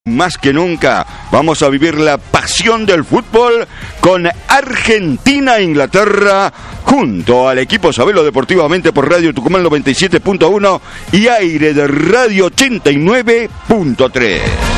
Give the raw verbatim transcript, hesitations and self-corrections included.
Más que nunca vamos a vivir la pasión del fútbol con Argentina e Inglaterra junto al equipo Sabelo Deportivamente por Radio Tucumán noventa y siete punto uno y Aire de Radio ochenta y nueve punto tres.